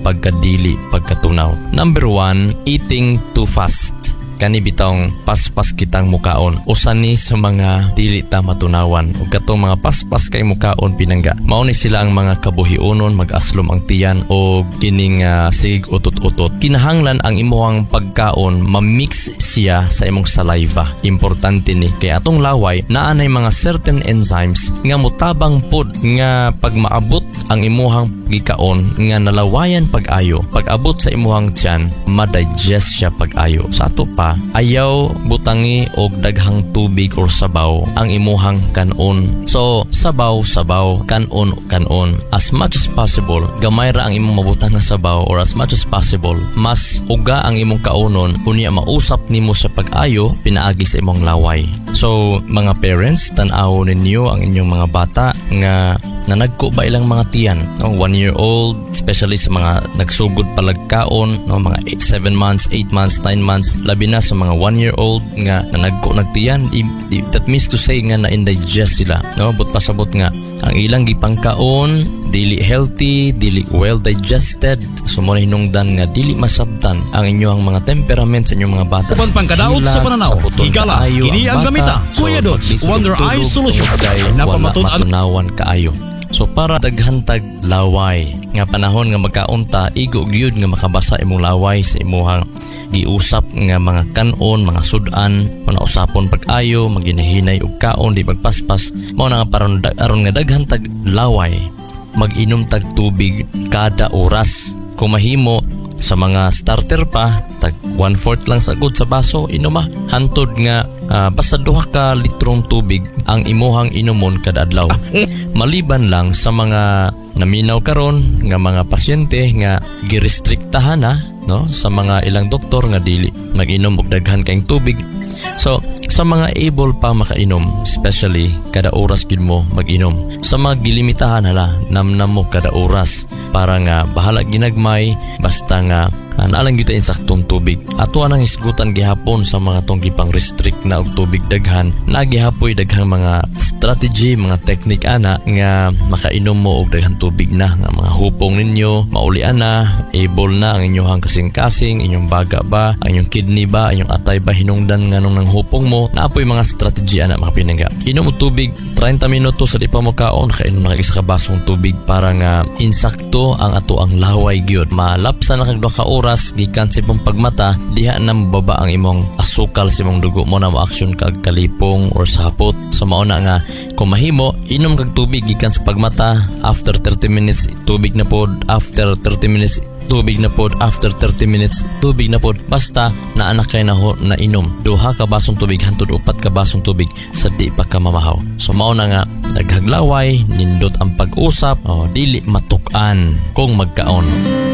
pagkadili, pagkatunaw. Number 1, eating too fast. Kani bitawng paspas kitang mukaon. Usa ni sa mga dili ta matunawan. Ug katong mga paspas kay mukaon pinangga. Mao ni sila ang mga kabuhiunon, mag-aslom ang tiyan o kining sig utot-utot. Kinahanglan ang imong pagkaon ma-mix siya sa imong saliva. Importante ni kay atong laway naanay mga certain enzymes nga mutabang pod nga pag maabot ang imuhang gikaon nga nalawayan pag-ayo. Pag abot sa imuhang tiyan, ma-digest siya pag-ayo. Sa ato pa ayaw butangi og daghang tubig or sabaw ang imuhang kanon. So sabaw, kanon. As much as possible, gamay ra ang imong mabutang nga sabaw or as much as possible, mas uga ang imong kaunon unya mausap nimo sa pag-ayo pinaagi sa imong laway. So mga parents, tan-aw ninyo ang inyong mga bata nga nanagko ba ilang mga tiyan, no? 1 year old, especially sa mga nagsugod palagkaon, no? Mga 7 months, 8 months, 9 months, labi na sa mga 1 year old nga nanagko nagtiyan. That means to say nga na-indigest sila, no? But pasabot nga ang ilang gipangkaon dili healthy, dili well digested, sumo hinungdan nga dili masabtan ang inyong mga temperament sa inyong mga bata. Uban pangkadaot sa pananaw, higala, kini ang gamita. Kuya Dots, Wonder Eye Solution. Wala matunawan kaayo. So para daghantag laway nga panahon nga magkaunta, igo gyud nga makabasa imong laway sa imuhang giusap nga mga kanon, mga sudan, usapon pag-ayo, maginahinay og kaon, di magpaspas. Mao na nga aron nga daghantag laway, mag-inom tag tubig kada oras. Kung mahimo sa mga starter pa, tag 1/4 lang sagod sa baso inuma. Hantod nga basta 2 ka litrong tubig ang imuhang inumon kada adlaw. Maliban lang sa mga naminaw karon nga mga pasyente nga girestriktahan na, no, sa mga ilang doktor nga dili mag-inom og daghan kayong tubig. So sa mga able pa makainom, especially kada oras gid mo mag-inom. Sa mga gilimitahan hala, namnam mo kada oras para nga bahala ginagmay basta nga naalang gyud ta insaktong tubig. Ato anang isgutan gihapon sa mga tong gipang restrict na og tubig daghan, nagihapoy daghang mga strategy, mga technique ana nga makainom mo og daghang tubig na nga mga hupong ninyo maulian na, able na ang inyong kasing-kasing, inyong baga ba, ang inyong kidney ba, inyong atay ba hinungdan nganong nang hupong mo. Naapoy mga strategy ana mga pinangga. Inom og tubig 30 minuto sa di pa mo kaon, kainom na isa ka basong tubig para nga insakto ang ato ang laway gyud. Malapsa na kag 2 ka oras gikan sa imong pagmata, diha na mababa ang imong asukal sa imong dugo mo na mo-action kag kalipong or sapot. So mao na nga kung mahimo, inom kag tubig gikan sa pagmata, after 30 minutes tubig na pod, after 30 minutes tubig na pod, after 30 minutes tubig na pod. Basta naanak kay na inom 2 ka basong tubig hantod 4 ka basong tubig sa di pa ka mamahaw. So mao na nga daghaglaway, nindot ang pag-usap, dili matuk-an kung magkaon.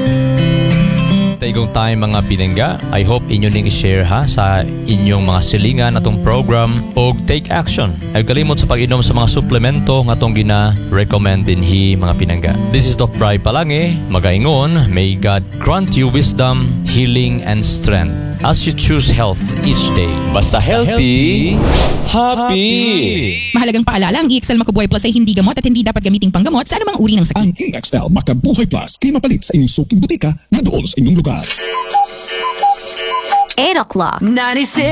Taigong time mga pinangga, I hope inyo ning i-share ha sa inyong mga silingan atong program o take action. Ay kalimot sa pag-inom sa mga suplemento nga atong gina-recommend dinhi mga pinangga. This is Doc Bry Palange, magaingon, may God grant you wisdom, healing and strength as you choose health each day. Basta healthy, happy! Mahalagang paalala, ang EXL Makabuhay Plus ay hindi gamot at hindi dapat gamiting panggamot sa anumang uri ng sakit. Ang EXL Makabuhay Plus kay mapalit sa inyong suking butika na doon sa inyong lugar. 8 o'clock. 96